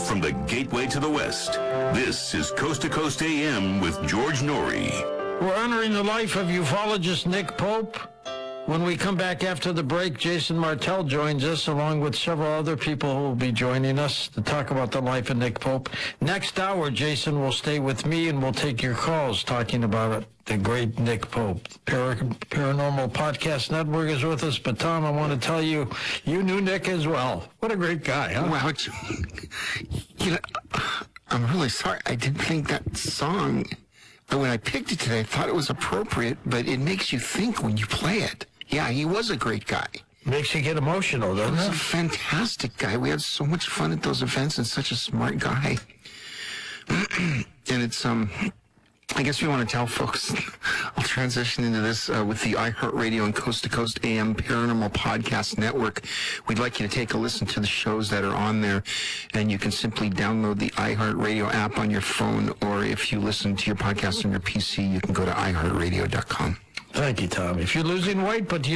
from the gateway to the West. This is Coast to Coast AM with George Norrie. We're honoring the life of ufologist Nick Pope. When we come back after the break, Jason Martell joins us, along with several other people who will be joining us to talk about the life of Nick Pope. Next hour, Jason will stay with me, and we'll take your calls talking about it. The great Nick Pope. Paranormal Podcast Network is with us, but Tom, I want to tell you, you knew Nick as well. What a great guy, huh? Wow, I'm really sorry. I didn't think that song, when I picked it today, I thought it was appropriate, but it makes you think when you play it. Yeah, he was a great guy. Makes you get emotional, doesn't it? He was a fantastic guy. We had so much fun at those events, and such a smart guy. And it's, I guess we want to tell folks, I'll transition into this with the iHeartRadio and Coast to Coast AM Paranormal Podcast Network. We'd like you to take a listen to the shows that are on there, and you can simply download the iHeartRadio app on your phone, or if you listen to your podcast on your PC, you can go to iHeartRadio.com. Thank you, Tom. If you're losing weight, but you